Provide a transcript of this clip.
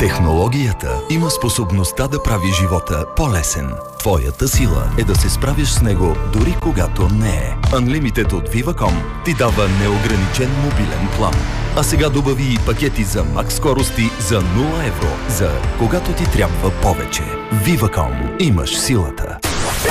Технологията има способността да прави живота по-лесен. Твоята сила е да се справиш с него дори когато не е. Unlimited от Viva.com ти дава неограничен мобилен план. А сега добави и пакети за макс скорости за 0 евро, за когато ти трябва повече. Viva.com. Имаш силата.